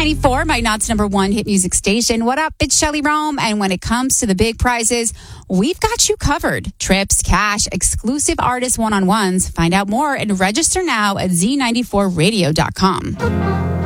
Z94, my Knott's number one hit music station. What up? It's Shelley Rome. And when it comes to the big prizes, we've got you covered. Trips, cash, exclusive artist one-on-ones. Find out more and register now at Z94radio.com.